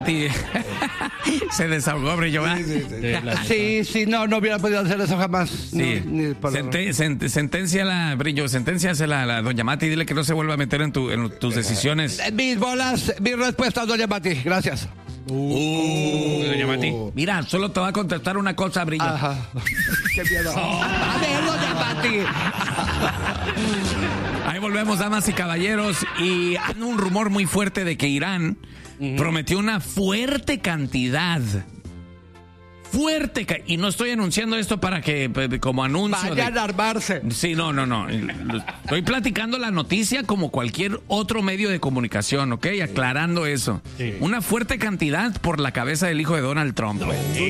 Sí. Se desahogó, Brillo. Sí, no hubiera podido hacer eso jamás. Sí. Senténciala, Brillo, senténciasela a la doña Mati, dile que no se vuelva a meter en tus decisiones. Mis bolas, mis respuestas, doña Mati, gracias. Doña Mati. Mira, solo te va a contestar una cosa, Brillo. Ajá. Qué miedo. A ver, doña Mati. Ahí volvemos, damas y caballeros, y hay un rumor muy fuerte de que Irán prometió una fuerte cantidad. Y no estoy anunciando esto para que, como anuncio. Vayan a armarse. Sí, no. Estoy platicando la noticia como cualquier otro medio de comunicación, ¿ok? Aclarando eso. Sí. Una fuerte cantidad por la cabeza del hijo de Donald Trump.